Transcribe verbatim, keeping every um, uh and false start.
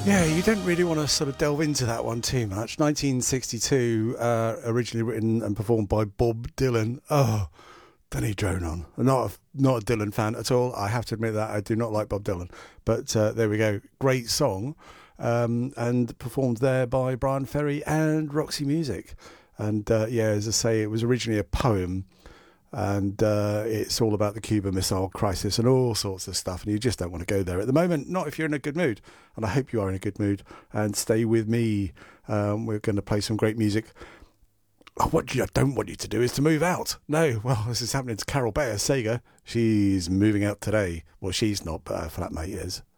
Yeah, you don't really want to sort of delve into that one too much. nineteen sixty-two, uh, originally written and performed by Bob Dylan. Oh, then he drone on. I'm not a, not a Dylan fan at all. I have to admit that I do not like Bob Dylan. But uh, there we go. Great song. Um, and performed there by Brian Ferry and Roxy Music. And uh, yeah, as I say, it was originally a poem. And uh, it's all about the Cuban Missile Crisis and all sorts of stuff. And you just don't want to go there at the moment. Not if you're in a good mood. And I hope you are in a good mood. And stay with me. Um, we're going to play some great music. What I don't want you to do is to move out. No, well, this is happening to Carol Bayer, Sega. She's moving out today. Well, she's not, but her flatmate is.